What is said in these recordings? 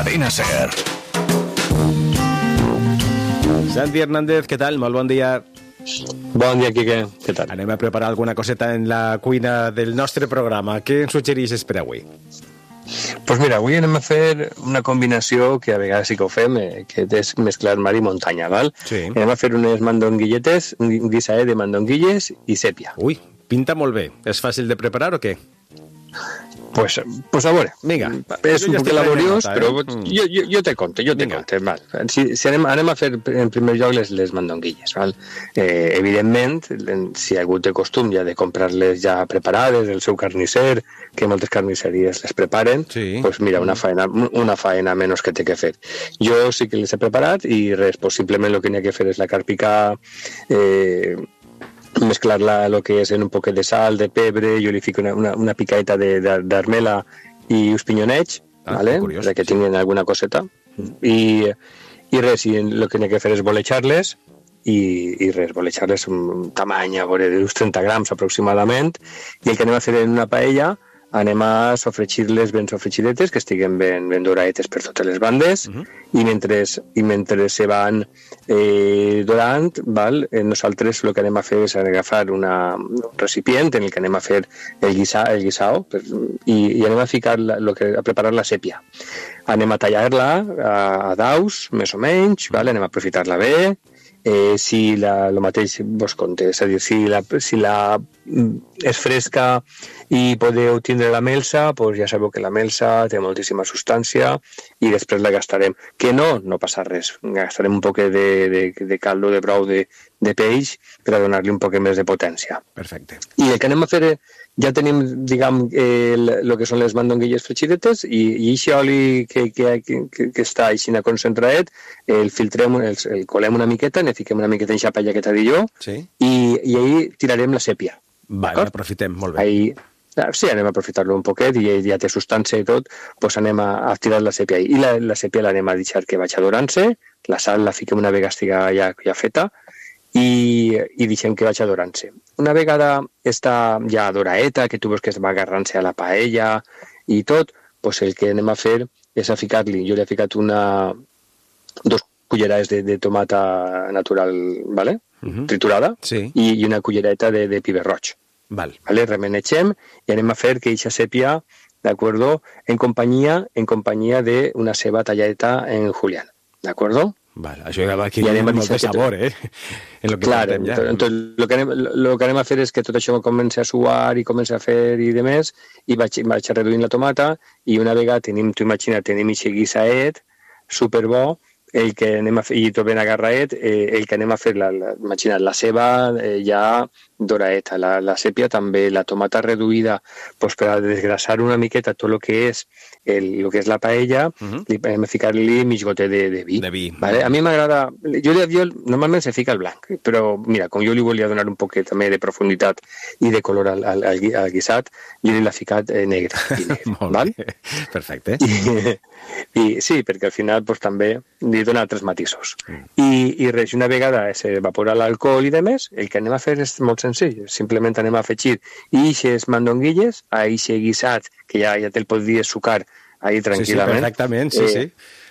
Cadena Ser. Santi Hernández, què tal? Molt bon dia. Bon dia, Quique. Què tal? Anem a preparar alguna coseta en la cuina del nostre programa. Què ens suggereixes per avui? Pues mira, avui anem a fer una combinació que a vegades sí que ho fem, que és mesclar mar i muntanya, val? Sí. Anem a fer unes mandonguilletes, un guisaet de mandonguilles i sèpia. Ui, pinta molt bé. És fàcil de preparar o què? Pues a veure. Vinga. És un poc laboriós, nota, però jo te conto. Val. Si anem a fer en primer lloc les mandonguilles, val? Evidentment, si ha hagut de costum ja de comprar-les ja preparades, el seu carnisser, que moltes carnisseries les preparen, sí. Pues mira, una faena menys que té que fer. Jo sí que les he preparat i res, pues simplement el que n'hi ha que fer és la carpicar, mesclar-la lo que és en un poquet de sal, de pebre, jo li fico una picadeta d'armela i uns pinyonets, ¿vale? Curiós, que tinguin alguna coseta. I res, i el que n'hi ha que fer és bolejar-les, i res, bolejar-les un tamany, a veure, d'uns 30 grams aproximadament, i el que anem a fer en una paella, anem a sofregir-les ben sofregidetes, que estiguen ben doradetes per totes les bandes, i mentre se van dorant, val? Nosaltres el que anem a fer és agafar un recipient en el que anem a fer el guisao i anem a ficar a preparar la sèpia. Anem a tallar-la a daus, més o menys, val? Anem a aprofitar-la bé, si el mateix vos conté, és a dir, si la és fresca i podeu tindre la melsa, doncs ja sabeu que la melsa té moltíssima substància i després la gastarem. Que no passa res, gastarem un poc de caldo, de brou de peix per a donar-li un poc més de potència. Perfecte. I el que anem a fer, ja tenim, diguem, el que són les mandonguilles fregidetes i aquest oli que està així concentrat, el filtrem, el colem una miqueta, ne fiquem una miqueta en xapella que t'ha dit jo, sí. I ahí tirarem la sèpia. Vale, aprofitem, molt bé. Sí, anem a aprofitar-lo un poquet i ja té substància i tot, doncs anem a tirar la sèpia ahí. I la sèpia l'anem a deixar que vagi adorant-se, la sal la fiquem una vegada estiga ja feta, i deixem que vagi adorant-se. Una vegada està ja adoraeta, que tu veus que es va agarrant-se a la paella i tot, doncs el que anem a fer és a ficar-li, jo li he ficat 2 cullerades de tomata natural, ¿vale? Triturada, sí. I una cullereta de piber roig. Vale. Remenegem i anem a fer que eixa sèpia, d'acord, en companyia d'una ceba talladeta en julián, d'acord? Vale, això ja va aquí molt de sabor, en lo que clar, ja. Entonces, lo que anem a fer és que tot això comença a suar i comença a fer i de més, i vaig reduint la tomata, i una vegada tenim aquest guisaet superbo, el que anem a fer, i tot ben agarraet, el que anem a fer, imagina't, la ceba ja doraeta, la sèpia també, la tomata reduïda, pues, per a desgrassar una miqueta tot el que és la paella, li anem a ficar-li mig gotet de vi. Vale? A mi m'agrada, jo normalment se fica el blanc, però mira, com jo li volia donar un poquet també de profunditat i de color al guisat, jo li l'he ficat negre. Molt val? bé, perfecte. I sí, perquè al final pues, també li dona altres matisos. I res, una vegada s'evapora l'alcohol i demés, el que anem a fer és molt senzill. Simplement anem a afegir ixes mandonguilles, a ixe guisat, que ja te'l podries sucar ahí tranquil·lament. Sí, perfectament, sí.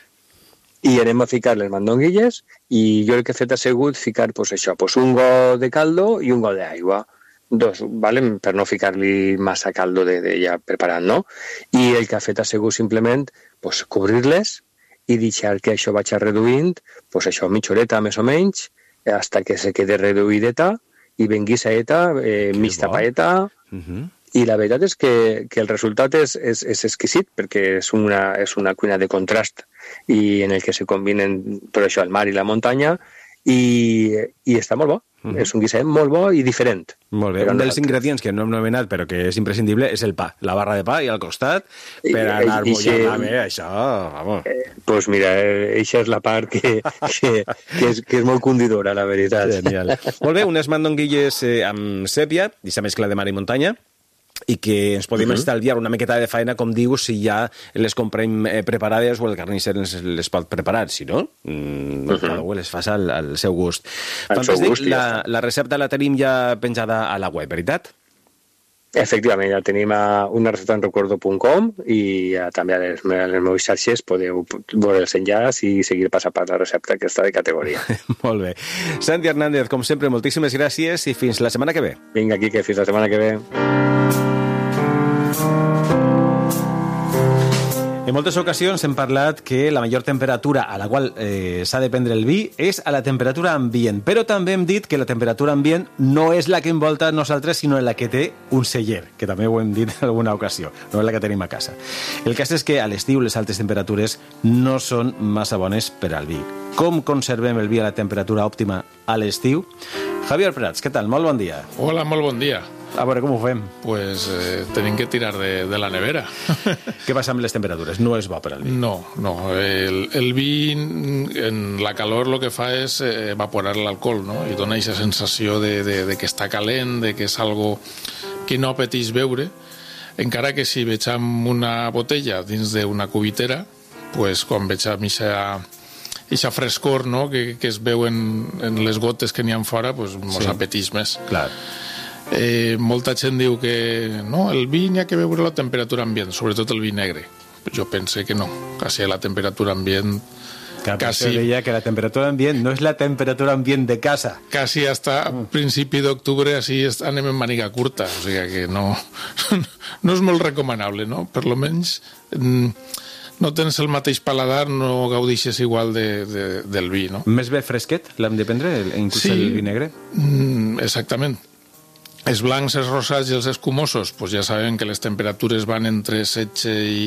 I anem a ficar les mandonguilles i jo el que he fet ha sigut ficar pues, això, pues, un got de caldo i un got d'aigua. 2, ¿vale? Per no ficar-li massa caldo ja preparat, no? I el que ha fet ha sigut simplement pues, cobrir-les i deixar que això vagi reduint, pues això, mitja horeta més o menys, hasta que se quede reduïdeta i ben guisaeta, mig tapaeta, i la veritat és que el resultat és exquisit, perquè és una cuina de contrast i en el que se combinen tot això, el mar i la muntanya, i està molt bo. És un guiset molt bo i diferent. Molt bé. Un dels ingredients que no hem nomenat però que és imprescindible és el pa. La barra de pa i al costat per anar mullant bé, això, vamos. Pues mira, això és la part que és molt condidora, la veritat. Genial. Molt bé, unes mandonguilles amb sèpia, i sa mescla de mar i muntanya, i que ens podem estalviar una miqueta de feina, com dius, si ja les comprem preparades o el carnisser les pot preparar. Si no, cada un les fa al seu gust. Fantàstic, la recepta la tenim ja penjada a la web, veritat? Efectivament, ja tenim una recepta en recuerdo.com i també a les meves xarxes podeu veure els enllaç i seguir pas a pas la recepta que està de categoria. Molt bé. Santi Hernández, com sempre, moltíssimes gràcies i fins la setmana que ve. Vinga, Quique, fins la setmana que ve. En moltes ocasions hem parlat que la millor temperatura a la qual s'ha de prendre el vi és a la temperatura ambient, però també hem dit que la temperatura ambient no és la que envolta a nosaltres, sinó la que té un celler, que també ho hem dit en alguna ocasió, no és la que tenim a casa. El cas és que a l'estiu les altes temperatures no són massa bones per al vi. Com conservem el vi a la temperatura òptima a l'estiu? Javier Prats, què tal? Molt bon dia. Hola, molt bon dia. A veure, com ho fem? Pues tenim que tirar de la nevera. Què passa amb les temperatures? No és bo per al vi. No. El vi, en la calor, el que fa és evaporar l'alcohol, no? I dona aquesta sensació de que està calent, de que és algo que no apeteix beure, encara que si veig amb una botella dins d'una cubitera, pues, quan veig amb aquesta frescor, no? que es veu en les gotes que n'hi ha fora, pues, mos apeteix més. Clar. Molta gent diu que no, el vi n'hi ha que beure a la temperatura ambient, sobretot el vi negre. Jo pense que no, quasi a la temperatura ambient... Quasi deia que la temperatura ambient no és la temperatura ambient de casa. Quasi hasta principi d'octubre així anem en màniga curta, o sigui que no és molt recomanable, no? Per lo menys no tens el mateix paladar, no gaudixes igual del vi, no? Més bé fresquet l'hem de prendre, inclús el vi negre? Exactament. Els blancs, els rosats i els escumosos, pues ja sabem que les temperatures van entre 6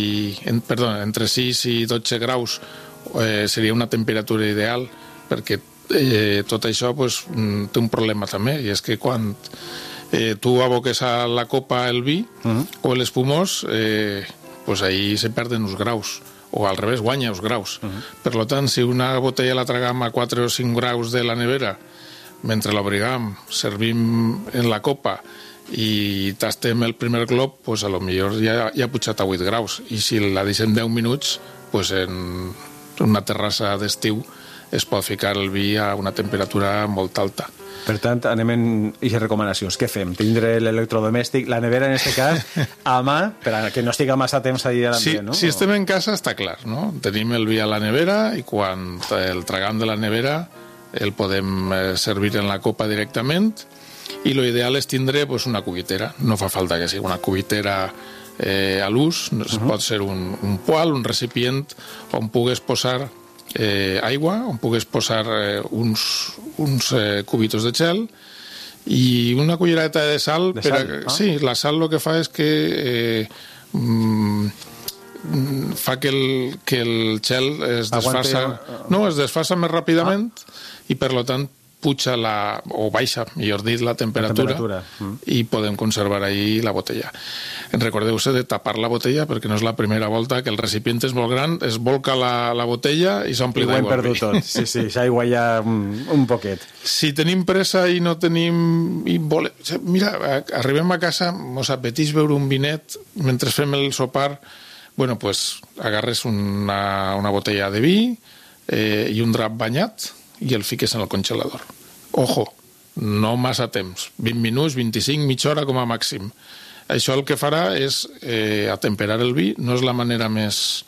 i 12 graus, seria una temperatura ideal, perquè tot això pues, té un problema també, i és que quan tu aboques a la copa el vi o l'espumós, pues ahí se perden els graus, o al revés, guanya els graus. Per tant, si una botella la tragam a 4 o 5 graus de la nevera, mentre l'obrigam, servim en la copa i tastem el primer glob, pues a lo millor ja ha pujat a 8 graus. I si la deixem 10 minuts, pues en una terrassa d'estiu es pot ficar el vi a una temperatura molt alta. Per tant, anem en aquestes recomanacions. Què fem? Tindre l'electrodomèstic, la nevera en aquest cas, a mà, per a que no estiga massa temps allà a l'ambient, no? Si estem en casa, està clar, no? Tenim el vi a la nevera i quan el tragam de la nevera el podem servir en la copa directament i lo ideal és tindre pues, una cubitera. No fa falta que sigui una cubitera a l'ús, pot ser un poal, un recipient on pugues posar aigua, on pugues posar uns cubitos de gel i una cullereta de sal. Sí, la sal el que fa és que fa que el gel es desfasa, es desfasa més ràpidament i per tant puja o baixa, millor dit, la temperatura. I podem conservar ahí la botella. Recordeu-se de tapar la botella perquè no és la primera volta que el recipient és molt gran, es volca la botella i s'ompli d'aigua. I ho hem perdut tot. Sí, s'aigua ja un poquet. Si tenim pressa i no tenim... Mira, arribem a casa, mos apeteix beure un vinet mentre fem el sopar. Bueno, pues agarres una botella de vi i un drap banyat i el fiques en el congelador. Ojo, no massa temps, 20 minuts, 25, mitja hora com a màxim. Això el que farà és atemperar el vi, no és la manera més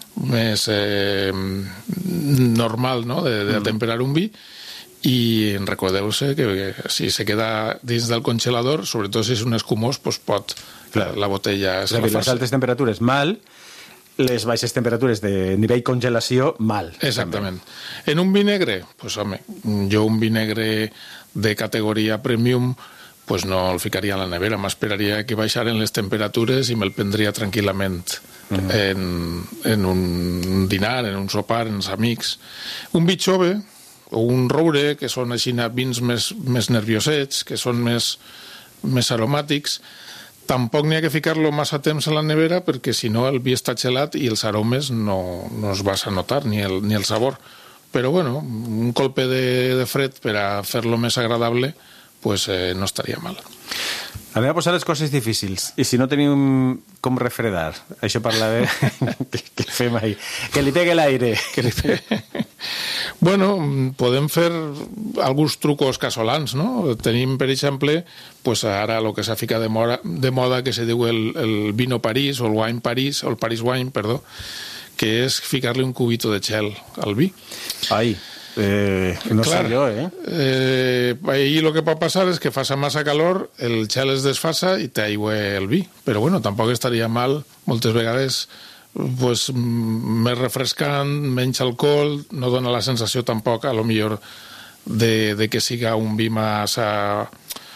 normal, no?, de atemperar un vi, i recordeu-se que si se queda dins del congelador, sobretot si és un escumós, doncs pot la botella escalfar-se. Les altes temperatures, mal. Les baixes temperatures de nivell congelació, mal. Exactament. En un vi negre, pues, home, jo un vi negre de categoria premium pues no el ficaria a la nevera, m'esperaria que baixaren les temperatures i me'l prendria tranquil·lament en un dinar, en un sopar, en els amics. Un vi jove o un roure, que són així vins més nerviosets, que són més aromàtics, tampoc n'hi ha que ficar-lo massa temps a la nevera perquè si no el vi està gelat i els aromes no es vas a notar, ni el sabor. Però bueno, un colpe de fred per a fer-lo més agradable pues no estaria mal. Anem a posar les coses difícils. I si no tenim com refredar, això parlava què fem ahí? Que li pegue l'aire. Bueno, podem fer alguns trucos casolans, no? Tenim, per exemple, pues ara el que s'ha ficat de moda que se diu el vino París, o el wine París, o el Paris wine, perdó, que és ficar-li un cubito de gel al vi. Ai, no sé jo, I el que pot passar és que fa massa calor, el gel es desfasa i t'aigua el vi. Però bueno, tampoc estaria mal, moltes vegades, pues, més refrescant, menys alcohol, no dona la sensació tampoc, a lo millor, de que siga un vi massa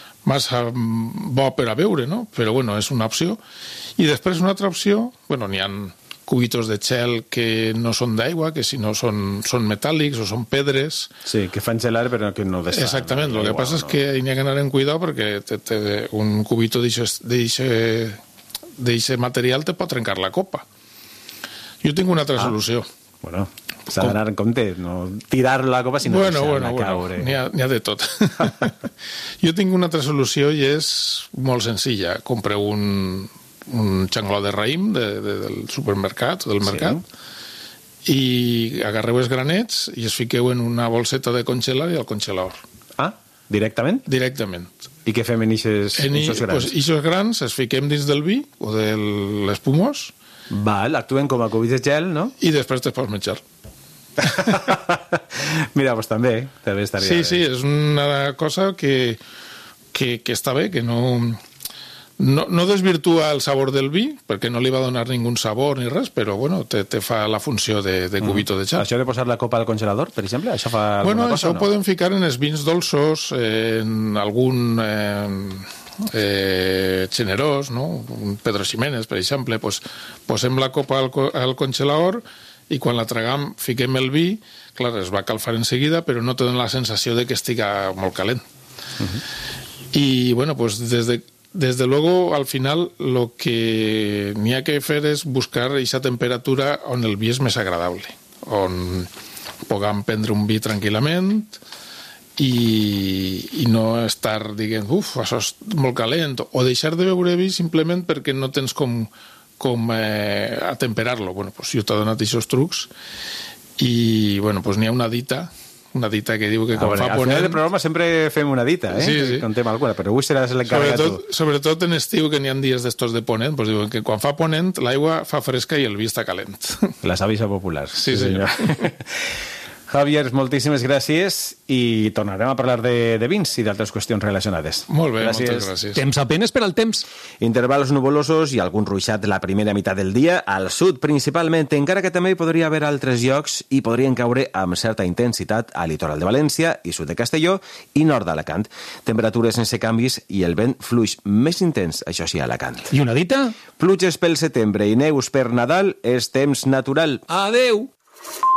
bo per a beure, no? Però bueno, és una opció. I després una altra opció, bueno, n'hi ha cubitos de gel que no són d'aigua, que si no són metàl·lics o són pedres. Sí, que fan gelar però que no desfan. Exactament, el que passa és que hi ha que anar en cuidado perquè un cubito d'eixe material te pot trencar la copa. Jo tinc una altra solució. Bueno, s'ha d'anar en compte, no tirar la copa sinó deixar-la caure. N'hi ha de tot. Jo tinc una altra solució i és molt senzilla. Compreu un xangló de raïm del supermercat, del mercat, i agarreu els granets i es fiqueu en una bolseta de congelar i al congelador. Ah, directament? Directament. I què fem en ixos grans? Pues ixos grans els fiquem dins del vi o de l'espumós. Val, actuen com a cubits de gel, no? I després te'ls pots menjar. Mira, doncs també estaria bé. Sí, és una cosa que està bé, que no desvirtua el sabor del vi, perquè no li va donar ningú sabor ni res, però bueno, te fa la funció de cubito de gel. Això de posar la copa al congelador, per exemple, això fa alguna cosa? Això ho podem ficar en els vins dolços, en algun generós, no? Un Pedro Ximénez, per exemple, pues, posem la copa al congelador i quan la tragam fiquem el vi, clar, es va calfar en seguida, però no té la sensació de que estiga molt calent. I bueno, pues desde luego, al final, lo que n'hi ha que fer és buscar aquesta temperatura on el vi és més agradable, on puguem prendre un vi tranquil·lament i no estar dient, això és molt calent, o deixar de beure vi simplement perquè no tens com atemperar-lo. Bueno, pues jo t'he donat aquests trucs i bueno, pues n'hi ha una dita que diu que quan fa ponent... Al final del programa sempre fem una dita, Sí. Contem alguna, però avui seràs l'encarregat tu. Sobretot en estiu, que n'hi ha dies d'estos de ponent, pues diuen que quan fa ponent l'aigua fa fresca i el vi està calent. La sàvisa popular. Sí, senyor. Javier, moltíssimes gràcies i tornarem a parlar de vins i d'altres qüestions relacionades. Molt bé, moltes gràcies. Temps apenes per al temps. Intervals nuvolosos i algun ruixat la primera meitat del dia, al sud principalment, encara que també hi podria haver altres llocs i podrien caure amb certa intensitat al litoral de València i sud de Castelló i nord d'Alacant. Temperatures sense canvis i el vent fluix més intens, això sí, a Alacant. I una dita? Pluges pel setembre i neus per Nadal és temps natural. Adeu!